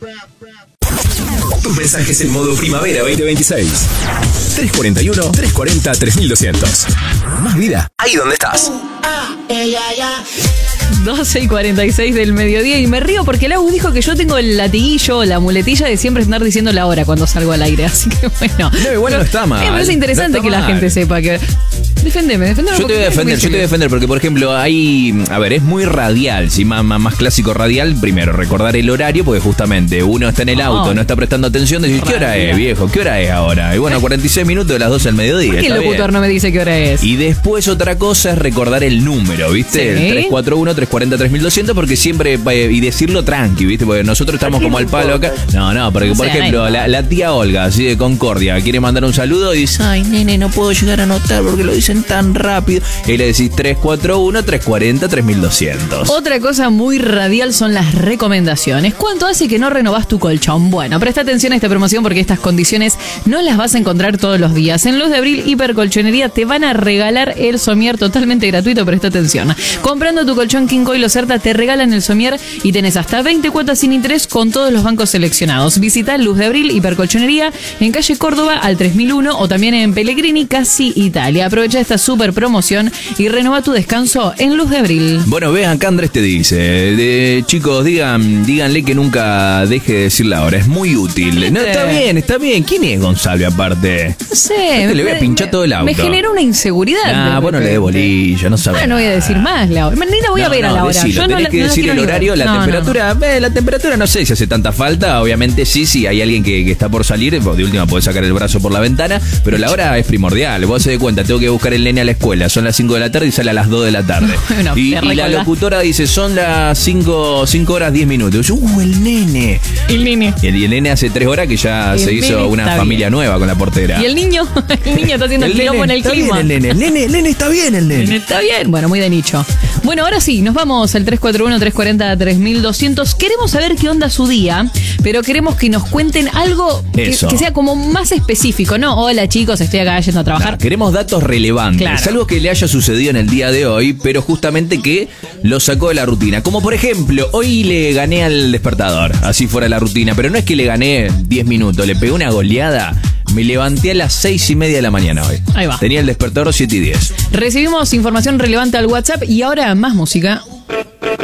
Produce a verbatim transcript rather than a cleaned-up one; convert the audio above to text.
Tus mensajes en modo primavera veinte veintiséis. tres cuarenta y uno, tres cuarenta, tres mil doscientos. Más vida ahí donde estás. doce y cuarenta y seis del mediodía y me río porque el Agus dijo que yo tengo el latiguillo, la muletilla de siempre estar diciendo la hora cuando salgo al aire. Así que bueno. No, igual no está mal. Me parece interesante no que mal. la gente sepa que... Defendeme, defendeme. Yo te voy a defender, yo te voy a defender porque, por ejemplo, hay... A ver, es muy radial, ¿sí? Más, más, más clásico radial. Primero, recordar el horario porque justamente uno está en el auto, Oh. no está prestando atención. Decís, ¿qué hora es, viejo? ¿Qué hora es ahora? Y bueno, cuarenta y seis minutos de las doce del mediodía. ¿Por qué el está locutor bien. no me dice qué hora es? Y después otra cosa es recordar el número, ¿viste? Sí. El tres cuatro uno, tres cuarenta, tres mil doscientos porque siempre... eh, Y decirlo tranqui, ¿viste? Porque nosotros estamos como al palo acá. No, no, porque No por sé, ejemplo, nadie- la, la tía Olga, así de Concordia, quiere mandar un saludo y dice, ay, nene, no puedo llegar a anotar porque lo dicen tan rápido. Y le decís tres cuatro uno, tres cuarenta, tres mil doscientos. Otra cosa muy radial son las recomendaciones. ¿Cuánto hace que no renovás tu colchón? Bueno, presta atención a esta promoción porque estas condiciones no las vas a encontrar todos los días. En Luz de Abril Hipercolchonería te van a regalar el somier totalmente gratuito, presta atención. Comprando tu colchón King Coil o Certa te regalan el somier y tenés hasta veinte cuotas sin interés con todos los bancos seleccionados. Visita Luz de Abril Hipercolchonería en calle Córdoba al tres mil uno o también en Pellegrini, Casi Italia. Aprovecha esta super promoción y renova tu descanso en Luz de Abril. Bueno, vean, acá Andrés te dice, de, chicos, digan, díganle que nunca deje de decir la hora, es muy útil. No, está bien, está bien. ¿Quién es Gonzalo aparte? No sé. Este le voy a pinchar todo el auto. Me genera una inseguridad. Ah, de bueno, le repente. de bolilla, no sabe. Ahora no voy a decir más la hora. Ni la voy a ver a la hora. Decilo, Yo no tenés la, que no la decir quiero el ni ver. horario, la No, no, temperatura. no. Eh, la temperatura no sé si hace tanta falta. Obviamente sí, sí, hay alguien que, que está por salir. De última podés sacar el brazo por la ventana. Pero la hora es primordial. Vos se de cuenta, tengo que buscar el nene a la escuela. Son las cinco de la tarde y sale a las dos de la tarde. Bueno, y, te y la recolgás. locutora dice, son las cinco horas diez minutos. Yo, uh, el nene. El nene. Y el, y el nene hace tres horas que ya El se hizo nene una está familia bien. nueva con la portera. Y el niño. El niño está haciendo el quilombo en el está clima. bien el nene. El nene, el nene está bien el nene. Está bien. Bueno, muy de nicho. Bueno, ahora sí, nos vamos al tres cuatro uno, tres cuarenta, tres mil doscientos. Queremos saber qué onda su día, pero queremos que nos cuenten algo que, Eso. que sea como más específico, ¿no? Hola chicos, estoy acá yendo a trabajar. Claro, queremos datos relevantes, Claro. algo que le haya sucedido en el día de hoy, pero justamente que lo sacó de la rutina. Como por ejemplo, hoy le gané al despertador, así fuera la rutina, pero no es que le gané diez minutos, le pegué una goleada. Me levanté a las seis y media de la mañana hoy. Ahí va. Tenía el despertador siete y diez. Recibimos información relevante al WhatsApp y ahora más música.